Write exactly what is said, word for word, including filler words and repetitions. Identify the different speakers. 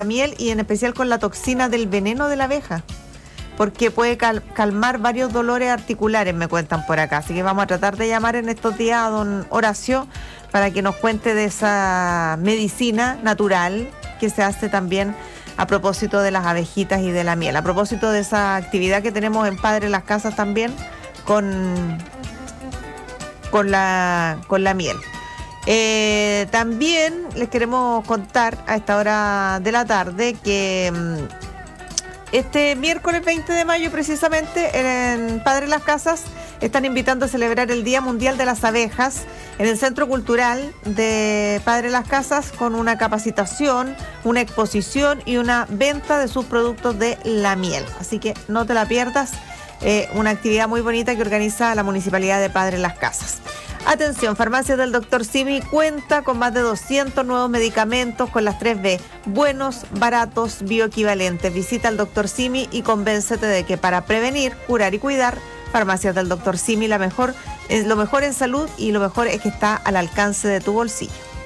Speaker 1: miel y en especial con la toxina del veneno de la abeja, porque puede cal- calmar varios dolores articulares, me cuentan por acá. Así que vamos a tratar de llamar en estos días a don Horacio para que nos cuente de esa medicina natural que se hace también a propósito de las abejitas y de la miel. A propósito de esa actividad que tenemos en Padre Las Casas también con, con, la, con la miel. Eh, también les queremos contar a esta hora de la tarde que este miércoles veinte de mayo precisamente en Padre Las Casas están invitando a celebrar el Día Mundial de las Abejas en el Centro Cultural de Padre Las Casas con una capacitación, una exposición y una venta de sus productos de la miel. Así que no te la pierdas, eh, una actividad muy bonita que organiza la Municipalidad de Padre Las Casas. Atención, Farmacias del doctor Simi cuenta con más de doscientos nuevos medicamentos con las tres B, buenos, baratos, bioequivalentes. Visita al doctor Simi y convéncete de que para prevenir, curar y cuidar, Farmacias del doctor Simi, la mejor, es lo mejor en salud y lo mejor es que está al alcance de tu bolsillo.